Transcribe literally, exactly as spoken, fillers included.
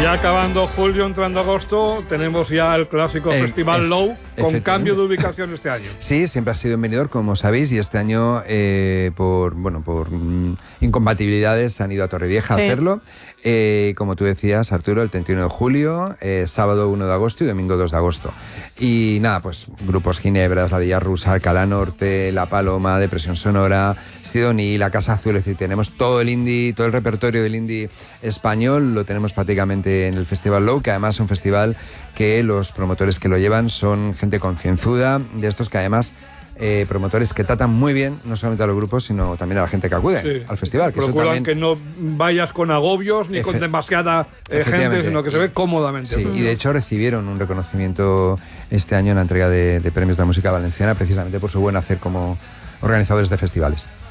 Ya acabando julio, entrando agosto, tenemos ya el clásico Eh, Festival eh, Low, con cambio de ubicación este año. Sí, siempre ha sido en Benidorm, como sabéis, y este año, eh, por bueno por mm, incompatibilidades, han ido a Torrevieja Sí. a hacerlo. Eh, como tú decías, Arturo, el treinta y uno de julio, eh, sábado uno de agosto y domingo dos de agosto. Y nada, pues grupos Ginebras, La Villa Rusa, Alcalá Norte, La Paloma, Depresión Sonora, Sidoní, La Casa Azul. Es decir, tenemos todo el indie, todo el repertorio del indie español, lo tenemos prácticamente en el Festival Low, que además es un festival que los promotores que lo llevan son gente concienzuda, de estos que además eh, promotores que tratan muy bien no solamente a los grupos, sino también a la gente que acude Sí. al festival. Que eso Procuran también... que no vayas con agobios ni con Efe- demasiada eh, gente, sino que se ve cómodamente. Sí, y de hecho recibieron un reconocimiento este año en la entrega de, de premios de la música valenciana, precisamente por su buen hacer como organizadores de festivales.